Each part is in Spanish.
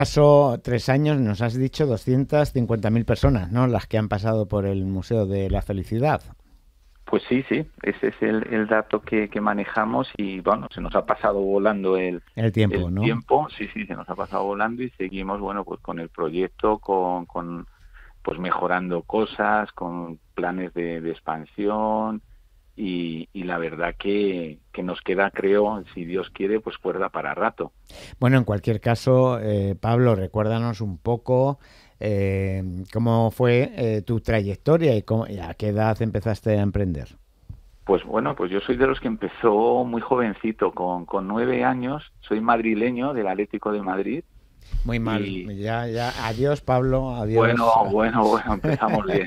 Paso 3 años, nos has dicho 250.000 personas, ¿no? Las que han pasado por el Museo de la Felicidad. Pues sí, sí, ese es el dato que manejamos y bueno, se nos ha pasado volando El tiempo, el ¿no? tiempo, sí, sí, se nos ha pasado volando y seguimos, bueno, pues con el proyecto, con pues mejorando cosas, con planes de expansión y la verdad que nos queda, creo, si Dios quiere, pues cuerda para rato. Bueno, en cualquier caso, Pablo, recuérdanos un poco cómo fue tu trayectoria y a qué edad empezaste a emprender. Pues bueno, pues yo soy de los que empezó muy jovencito, con 9 años, soy madrileño del Atlético de Madrid. Muy mal. Y Ya, ya. Adiós, Pablo. bueno, Adiós. bueno, bueno, empezamos bien.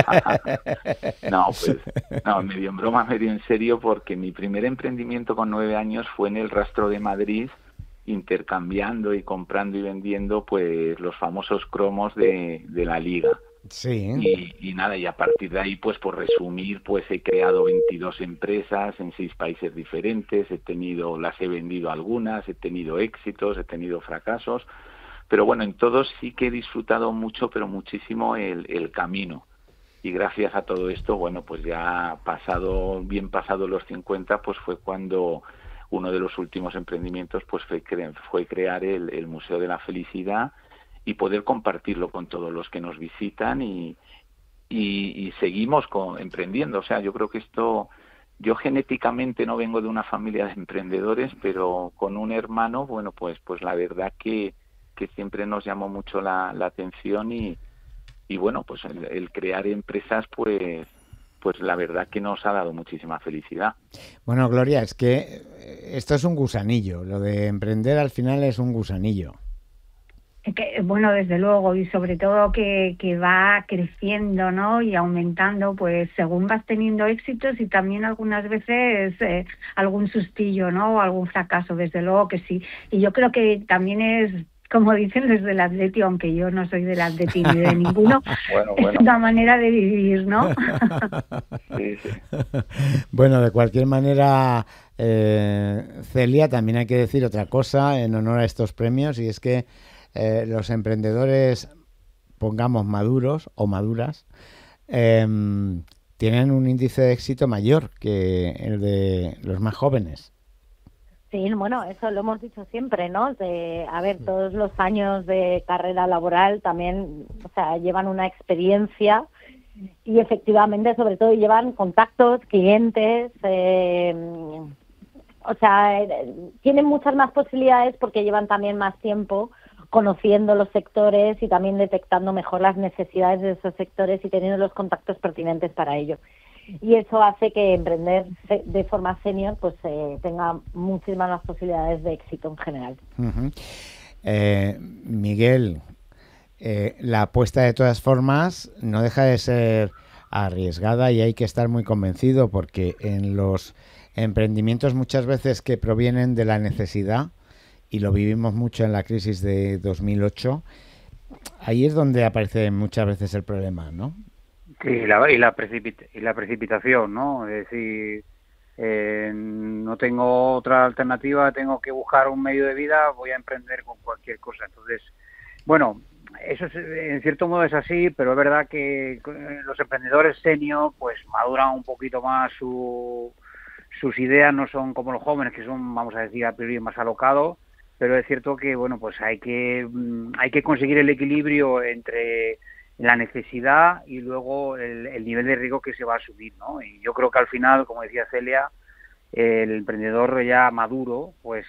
No, pues, no, medio en broma, medio en serio, porque mi primer emprendimiento con 9 años fue en el Rastro de Madrid, intercambiando y comprando y vendiendo, pues, los famosos cromos de la Liga. Sí. Y nada, y a partir de ahí, pues por resumir, pues he creado 22 empresas en 6 países diferentes, las he vendido algunas, he tenido éxitos, he tenido fracasos, pero bueno, en todos sí que he disfrutado mucho, pero muchísimo el camino. Y gracias a todo esto, bueno, pues ya bien pasado los 50, pues fue cuando uno de los últimos emprendimientos pues fue crear el Museo de la Felicidad y poder compartirlo con todos los que nos visitan y seguimos emprendiendo. O sea, yo creo que yo genéticamente no vengo de una familia de emprendedores, pero con un hermano, bueno, pues la verdad que siempre nos llamó mucho la atención y bueno, pues el crear empresas, pues la verdad que nos ha dado muchísima felicidad. Bueno, Gloria, es que esto es un gusanillo. Lo de emprender al final es un gusanillo. Bueno, desde luego, y sobre todo que va creciendo, ¿no? Y aumentando, pues según vas teniendo éxitos y también algunas veces algún sustillo, ¿no? O algún fracaso, desde luego que sí. Y yo creo que también es, como dicen los del Atleti, aunque yo no soy del Atleti ni de ninguno, Bueno, es bueno, una manera de vivir, ¿no? sí, sí. Bueno, de cualquier manera, Celia, también hay que decir otra cosa en honor a estos premios, y es que los emprendedores, pongamos maduros o maduras, tienen un índice de éxito mayor que el de los más jóvenes. Sí, bueno, eso lo hemos dicho siempre, ¿no? A ver, todos los años de carrera laboral también, o sea, llevan una experiencia y efectivamente, sobre todo, llevan contactos, clientes, o sea, tienen muchas más posibilidades porque llevan también más tiempo conociendo los sectores y también detectando mejor las necesidades de esos sectores y teniendo los contactos pertinentes para ello. Y eso hace que emprender de forma senior pues tenga muchísimas más posibilidades de éxito en general. Uh-huh. Miguel, la apuesta de todas formas no deja de ser arriesgada y hay que estar muy convencido porque en los emprendimientos muchas veces que provienen de la necesidad, y lo vivimos mucho en la crisis de 2008, ahí es donde aparece muchas veces el problema, ¿no? Sí, y la precipitación, ¿no? Es decir, no tengo otra alternativa, tengo que buscar un medio de vida, voy a emprender con cualquier cosa. Entonces, bueno, eso es, en cierto modo es así, pero es verdad que los emprendedores senior pues maduran un poquito más sus ideas, no son como los jóvenes que son, vamos a decir, a priori más alocados, pero es cierto que, bueno, pues hay que conseguir el equilibrio entre la necesidad y luego el nivel de riesgo que se va a asumir, ¿no? Y yo creo que al final, como decía Celia, el emprendedor ya maduro, pues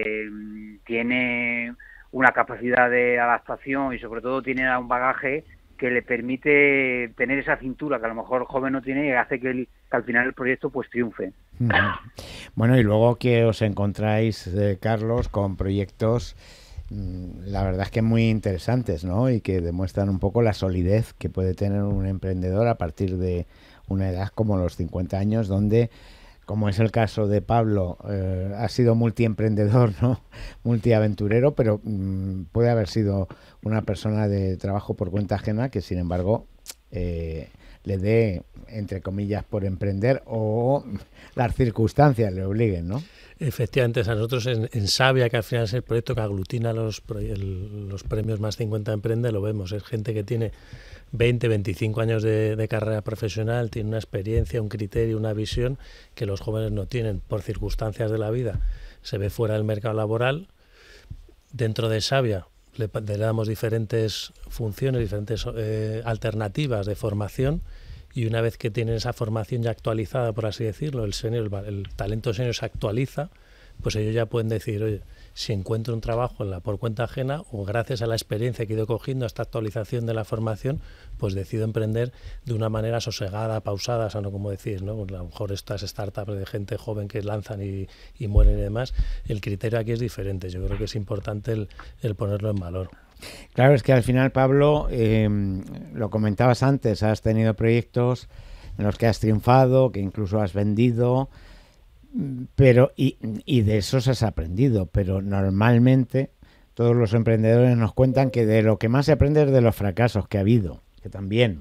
tiene una capacidad de adaptación y sobre todo tiene un bagaje que le permite tener esa cintura que a lo mejor el joven no tiene y hace que al final el proyecto pues triunfe. Bueno, y luego que os encontráis, Carlos, con proyectos, la verdad es que muy interesantes, ¿no? Y que demuestran un poco la solidez que puede tener un emprendedor a partir de una edad como los 50 años, donde, como es el caso de Pablo, ha sido multiemprendedor, ¿no? Multiaventurero, pero puede haber sido una persona de trabajo por cuenta ajena que, sin embargo, le dé, entre comillas, por emprender o las circunstancias le obliguen, ¿no? Efectivamente, a nosotros en Savia, que al final es el proyecto que aglutina los premios Más 50 Emprende, lo vemos. Es gente que tiene 20, 25 años de carrera profesional, tiene una experiencia, un criterio, una visión que los jóvenes no tienen por circunstancias de la vida. Se ve fuera del mercado laboral. Dentro de Savia le damos diferentes funciones, diferentes alternativas de formación, y una vez que tienen esa formación ya actualizada, por así decirlo, el talento senior se actualiza, pues ellos ya pueden decir, oye, si encuentro un trabajo por cuenta ajena o gracias a la experiencia que he ido cogiendo, a esta actualización de la formación, pues decido emprender de una manera sosegada, pausada, o no como decís, ¿no? Pues a lo mejor estas startups de gente joven que lanzan y mueren y demás, el criterio aquí es diferente. Yo creo que es importante el ponerlo en valor. Claro, es que al final, Pablo, lo comentabas antes, has tenido proyectos en los que has triunfado, que incluso has vendido, pero y de esos has aprendido, pero normalmente todos los emprendedores nos cuentan que de lo que más se aprende es de los fracasos que ha habido, que también.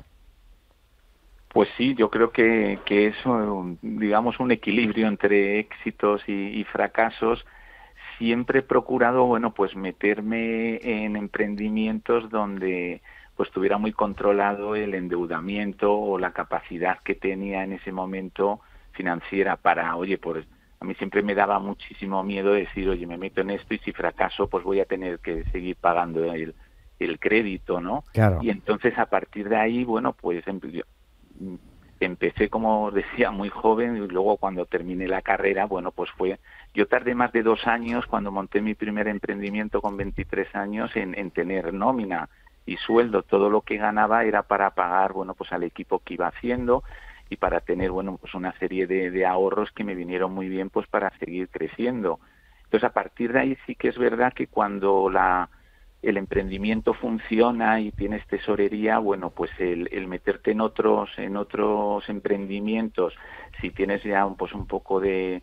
Pues sí, yo creo que eso, digamos, un equilibrio entre éxitos y fracasos. Siempre he procurado, bueno, pues meterme en emprendimientos donde pues tuviera muy controlado el endeudamiento o la capacidad que tenía en ese momento financiera para, oye, pues a mí siempre me daba muchísimo miedo decir, oye, me meto en esto y si fracaso pues voy a tener que seguir pagando el crédito, ¿no? Claro. Y entonces a partir de ahí, bueno, pues empecé, como os decía, muy joven, y luego cuando terminé la carrera, bueno, pues yo tardé más de 2 años cuando monté mi primer emprendimiento con 23 años en tener nómina y sueldo. Todo lo que ganaba era para pagar, bueno, pues al equipo que iba haciendo y para tener, bueno, pues una serie de ahorros que me vinieron muy bien pues para seguir creciendo. Entonces, a partir de ahí sí que es verdad que cuando el emprendimiento funciona y tienes tesorería, bueno, pues el meterte en otros emprendimientos, si tienes ya un poco de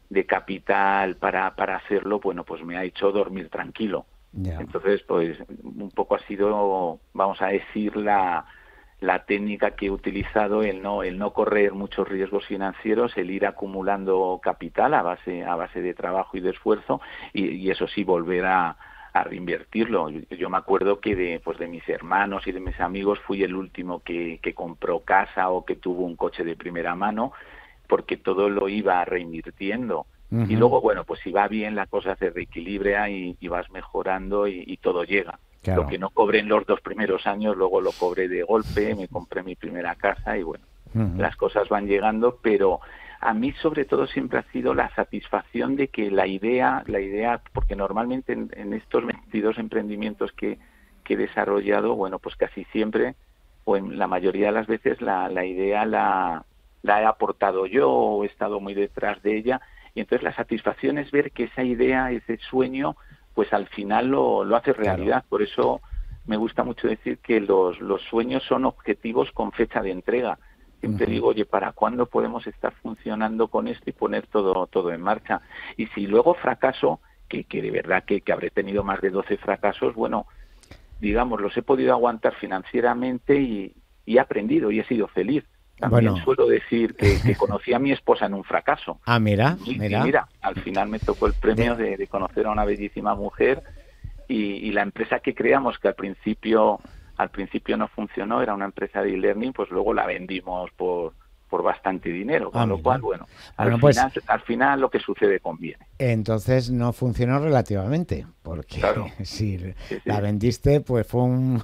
capital para hacerlo, bueno, pues me ha hecho dormir tranquilo. Yeah. Entonces, pues un poco ha sido, vamos a decir, la técnica que he utilizado, el no correr muchos riesgos financieros, el ir acumulando capital a base de trabajo y de esfuerzo, y eso sí, volver a reinvertirlo. Yo me acuerdo que de mis hermanos y de mis amigos fui el último que compró casa o que tuvo un coche de primera mano, porque todo lo iba reinvirtiendo. Uh-huh. Y luego, bueno, pues si va bien la cosa se reequilibra y vas mejorando y todo llega. Claro. Lo que no cobré en los 2 primeros años, luego lo cobré de golpe, me compré mi primera casa y bueno, uh-huh. Las cosas van llegando, pero a mí sobre todo siempre ha sido la satisfacción de que la idea, porque normalmente en estos 22 emprendimientos que he desarrollado, bueno, pues casi siempre, o en la mayoría de las veces, la idea la he aportado yo o he estado muy detrás de ella, y entonces la satisfacción es ver que esa idea, ese sueño, pues al final lo hace realidad. Claro. Por eso me gusta mucho decir que los sueños son objetivos con fecha de entrega. Siempre digo, oye, ¿para cuándo podemos estar funcionando con esto y poner todo en marcha? Y si luego fracaso, que de verdad que habré tenido más de 12 fracasos, bueno, digamos, los he podido aguantar financieramente y he aprendido y he sido feliz. También suelo decir que conocí a mi esposa en un fracaso. Ah, mira. Y mira, al final me tocó el premio de conocer a una bellísima mujer y la empresa que creamos, que al principio no funcionó, era una empresa de e-learning, pues luego la vendimos por bastante dinero, con lo cual, bueno, al final lo que sucede conviene. Entonces no funcionó relativamente, porque claro. si la vendiste, pues fue un...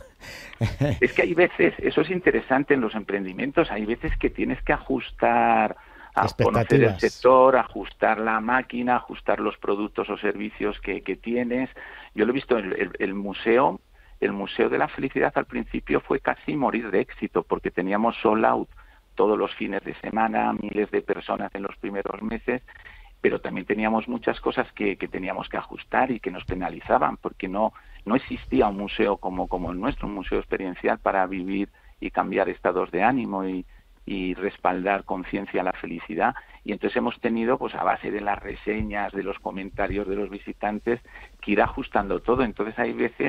Es que hay veces, eso es interesante en los emprendimientos, hay veces que tienes que ajustar a conocer el sector, ajustar la máquina, ajustar los productos o servicios que tienes. Yo lo he visto en el museo. El Museo de la Felicidad al principio fue casi morir de éxito, porque teníamos sold out todos los fines de semana, miles de personas en los primeros meses, pero también teníamos muchas cosas que teníamos que ajustar y que nos penalizaban, porque no existía un museo como el nuestro, un museo experiencial para vivir y cambiar estados de ánimo y respaldar con ciencia la felicidad. Y entonces hemos tenido, pues a base de las reseñas, de los comentarios de los visitantes, que ir ajustando todo. Entonces hay veces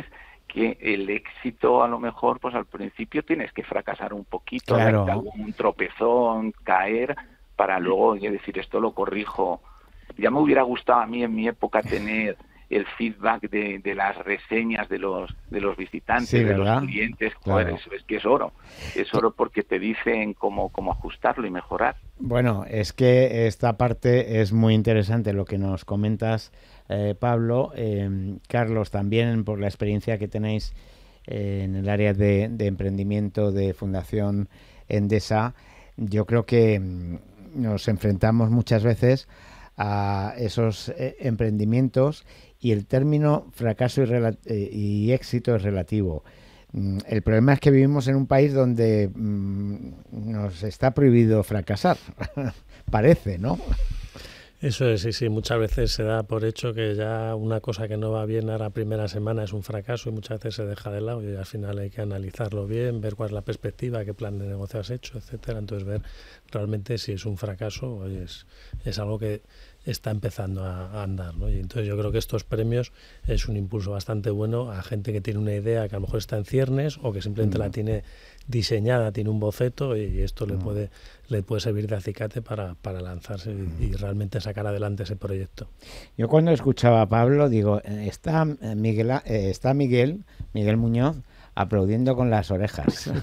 que el éxito a lo mejor, pues al principio tienes que fracasar un poquito, claro, darte algún tropezón, caer, para luego, oye, decir, esto lo corrijo. Ya me hubiera gustado a mí en mi época tener el feedback de las reseñas de los visitantes, sí, de ¿verdad? los clientes. Claro. Joder, es que es oro porque te dicen cómo ajustarlo y mejorar. Bueno, es que esta parte es muy interesante lo que nos comentas, Pablo. Carlos, también por la experiencia que tenéis en el área de emprendimiento de Fundación Endesa, yo creo que nos enfrentamos muchas veces a esos emprendimientos y el término fracaso y éxito es relativo. El problema es que vivimos en un país donde nos está prohibido fracasar, parece, ¿no? Eso es, sí, muchas veces se da por hecho que ya una cosa que no va bien a la primera semana es un fracaso y muchas veces se deja de lado y al final hay que analizarlo bien, ver cuál es la perspectiva, qué plan de negocio has hecho, etcétera. Entonces ver realmente si es un fracaso o es algo que está empezando a andar, ¿no? Y entonces yo creo que estos premios es un impulso bastante bueno a gente que tiene una idea que a lo mejor está en ciernes o que simplemente la tiene diseñada, tiene un boceto y esto le puede servir de acicate para lanzarse y realmente sacar adelante ese proyecto. Yo cuando escuchaba a Pablo digo, está Miguel Muñoz aplaudiendo con las orejas.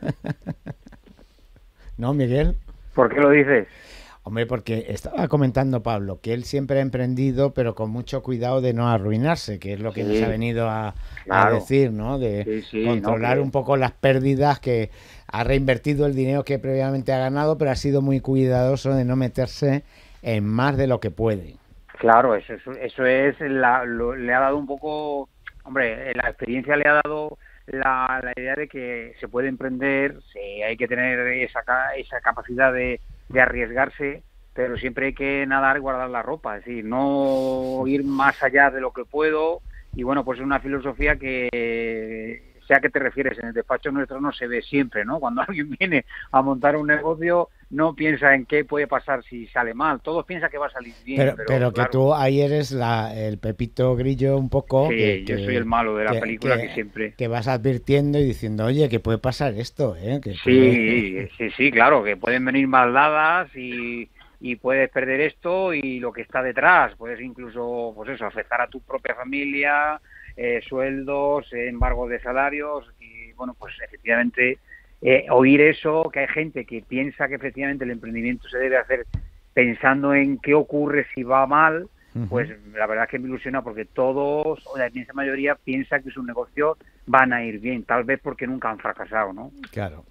¿No, Miguel? ¿Por qué lo dices? Hombre, porque estaba comentando Pablo que él siempre ha emprendido, pero con mucho cuidado de no arruinarse, que es lo que nos ha venido a decir, ¿no? De controlar un poco las pérdidas, que ha reinvertido el dinero que previamente ha ganado, pero ha sido muy cuidadoso de no meterse en más de lo que puede. Claro, eso es, le ha dado un poco, hombre, la experiencia le ha dado la idea de que se puede emprender, hay que tener esa capacidad de arriesgarse, pero siempre hay que nadar y guardar la ropa, es decir, no ir más allá de lo que puedo. Y bueno, pues es una filosofía que, sea que te refieres, en el despacho nuestro no se ve siempre, ¿no? Cuando alguien viene a montar un negocio, no piensa en qué puede pasar si sale mal, todos piensan que va a salir bien. Pero claro, que tú ahí eres el Pepito Grillo un poco. Sí, yo soy el malo de la película que siempre... Que vas advirtiendo y diciendo, oye, que puede pasar esto, ¿eh? Sí, claro, que pueden venir mal dadas y puedes perder esto y lo que está detrás, puedes incluso, pues eso, afectar a tu propia familia, sueldos, embargo de salarios y bueno, pues efectivamente oír eso, que hay gente que piensa que efectivamente el emprendimiento se debe hacer pensando en qué ocurre si va mal, pues la verdad es que me ilusiona porque todos, o la inmensa mayoría, piensa que su negocio van a ir bien, tal vez porque nunca han fracasado, ¿no? Claro.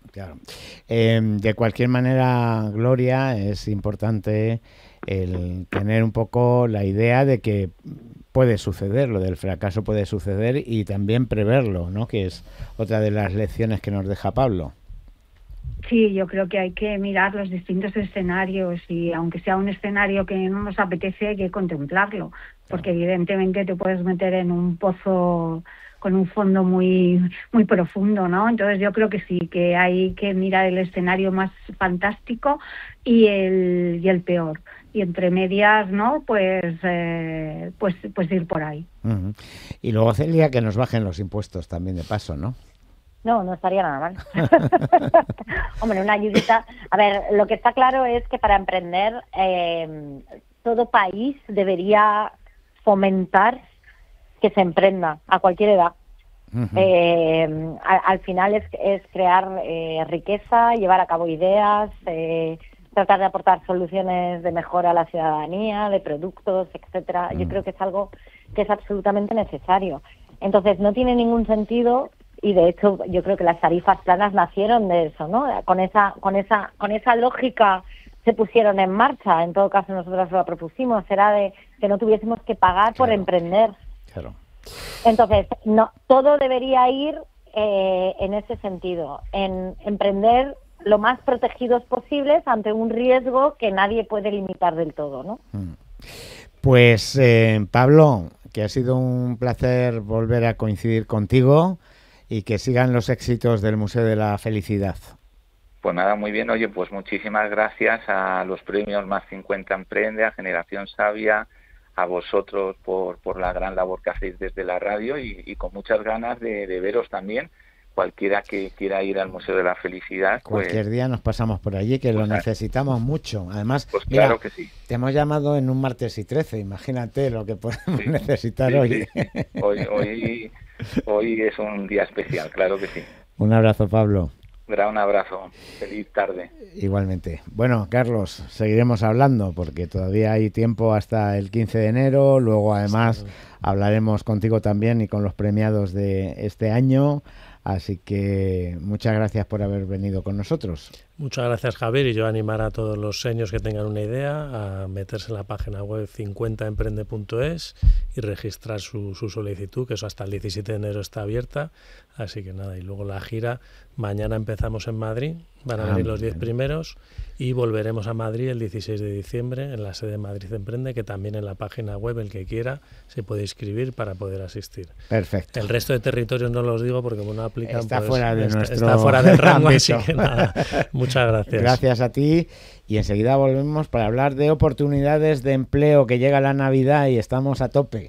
De cualquier manera, Gloria, es importante el tener un poco la idea de que puede suceder, lo del fracaso puede suceder y también preverlo, ¿no? Que es otra de las lecciones que nos deja Pablo. Sí, yo creo que hay que mirar los distintos escenarios y aunque sea un escenario que no nos apetece, hay que contemplarlo, porque evidentemente te puedes meter en un pozo con un fondo muy muy profundo, ¿no? Entonces yo creo que sí, que hay que mirar el escenario más fantástico y el peor. Y entre medias, ¿no? Pues ir por ahí. Y luego, Celia, que nos bajen los impuestos también de paso, ¿no? No estaría nada mal. Hombre, una ayudita. A ver, lo que está claro es que para emprender todo país debería fomentar que se emprenda a cualquier edad. Al final es crear riqueza, llevar a cabo ideas, tratar de aportar soluciones de mejora a la ciudadanía, de productos, etcétera. Yo creo que es algo que es absolutamente necesario. Entonces, no tiene ningún sentido. Y de hecho yo creo que las tarifas planas nacieron de eso, ¿no? Con esa lógica se pusieron en marcha. En todo caso nosotros lo propusimos, era de que no tuviésemos que pagar por emprender. Claro. Entonces, no, todo debería ir en ese sentido, en emprender lo más protegidos posibles ante un riesgo que nadie puede limitar del todo, ¿no? Pues Pablo, que ha sido un placer volver a coincidir contigo. Y que sigan los éxitos del Museo de la Felicidad. Pues nada, muy bien. Oye, pues muchísimas gracias a los premios Más 50 Emprende, a Generación Sabia, a vosotros por la gran labor que hacéis desde la radio y con muchas ganas de veros también. Cualquiera que quiera ir al Museo de la Felicidad, cualquier día nos pasamos por allí, que lo necesitamos mucho. Además, pues claro, que sí. Te hemos llamado en un martes y 13, imagínate lo que podemos necesitar hoy. Sí. Hoy es un día especial, claro que sí. Un abrazo, Pablo. Un abrazo, feliz tarde. Igualmente. Bueno, Carlos, seguiremos hablando porque todavía hay tiempo hasta el 15 de enero, luego además hablaremos contigo también y con los premiados de este año. Así que muchas gracias por haber venido con nosotros. Muchas gracias, Javier, y yo animar a todos los seños que tengan una idea a meterse en la página web 50emprende.es y registrar su solicitud, que eso hasta el 17 de enero está abierta. Así que nada, y luego la gira, mañana empezamos en Madrid, van a venir los 10 primeros y volveremos a Madrid el 16 de diciembre en la sede de Madrid Emprende, que también en la página web el que quiera se puede inscribir para poder asistir. Perfecto. El resto de territorios no los digo porque como no aplican, está pues, fuera de está fuera del rango, ámbito. así que nada, muchas gracias. Gracias a ti y enseguida volvemos para hablar de oportunidades de empleo, que llega la Navidad y estamos a tope.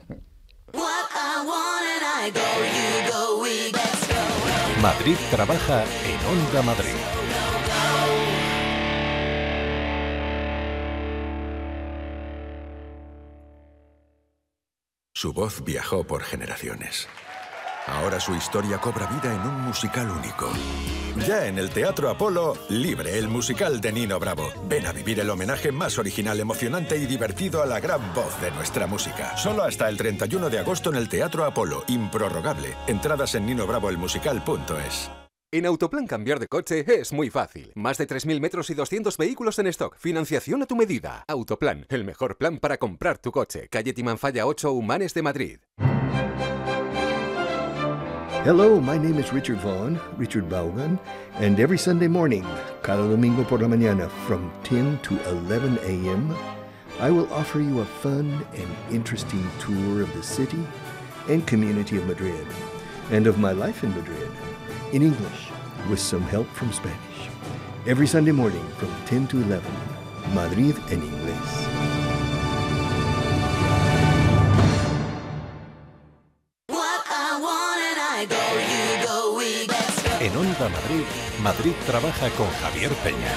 Madrid trabaja en Onda Madrid. Su voz viajó por generaciones. Ahora su historia cobra vida en un musical único. Ya en el Teatro Apolo, Libre, el musical de Nino Bravo. Ven a vivir el homenaje más original, emocionante y divertido a la gran voz de nuestra música. Solo hasta el 31 de agosto en el Teatro Apolo. Improrrogable. Entradas en ninobravoelmusical.es. En Autoplan cambiar de coche es muy fácil. Más de 3.000 metros y 200 vehículos en stock. Financiación a tu medida. Autoplan, el mejor plan para comprar tu coche. Calle Timanfaya 8, Humanes de Madrid. Hello, my name is Richard Vaughn, Richard Vaughan, and every Sunday morning, cada domingo por la mañana, from 10 to 11 a.m., I will offer you a fun and interesting tour of the city and community of Madrid, and of my life in Madrid, in English, with some help from Spanish. Every Sunday morning, from 10 to 11, Madrid en inglés. En Onda Madrid, Madrid trabaja con Javier Peña.